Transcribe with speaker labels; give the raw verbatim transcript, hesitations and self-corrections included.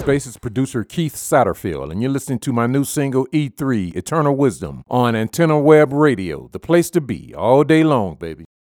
Speaker 1: Space is producer Keith Satterfield, and you're listening to my new single E three, Eternal Wisdom, on Antenna Web Radio, the place to be all day long, baby.